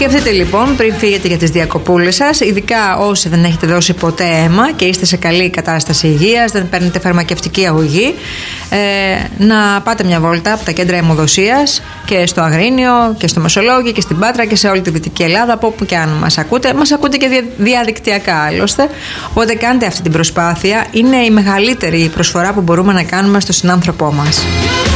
Σκεφτείτε λοιπόν πριν φύγετε για τις διακοπούλες σας, ειδικά όσοι δεν έχετε δώσει ποτέ αίμα και είστε σε καλή κατάσταση υγείας, δεν παίρνετε φαρμακευτική αγωγή, να πάτε μια βόλτα από τα κέντρα αιμοδοσίας και στο Αγρίνιο και στο Μεσολόγγι και στην Πάτρα και σε όλη τη Δυτική Ελλάδα, από όπου και αν μας ακούτε. Μας ακούτε και διαδικτυακά άλλωστε. Οπότε κάντε αυτή την προσπάθεια. Είναι η μεγαλύτερη προσφορά που μπορούμε να κάνουμε στο συνάνθρωπό μας.